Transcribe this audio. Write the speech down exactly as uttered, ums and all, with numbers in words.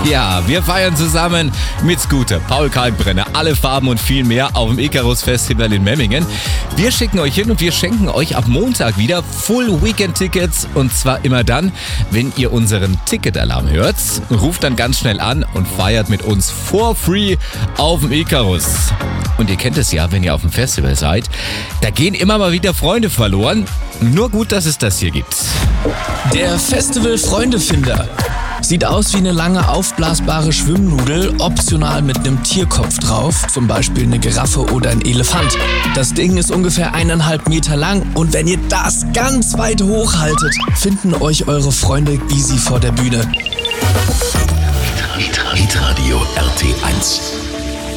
Ja, wir feiern zusammen mit Scooter, Paul Kalkbrenner, alle Farben und viel mehr auf dem Icarus Festival in Memmingen. Wir schicken euch hin und wir schenken euch ab Montag wieder Full Weekend Tickets und zwar immer dann, wenn ihr unseren Ticketalarm hört. Ruft dann ganz schnell an und feiert mit uns for free auf dem Icarus. Und ihr kennt es ja, wenn ihr auf dem Festival seid, da gehen immer mal wieder Freunde verloren. Nur gut, dass es das hier gibt. Der Festival-Freundefinder. Sieht aus wie eine lange aufblasbare Schwimmnudel, optional mit einem Tierkopf drauf, zum Beispiel eine Giraffe oder ein Elefant. Das Ding ist ungefähr eineinhalb Meter lang und wenn ihr das ganz weit hochhaltet, finden euch eure Freunde easy vor der Bühne. Hitradio R T eins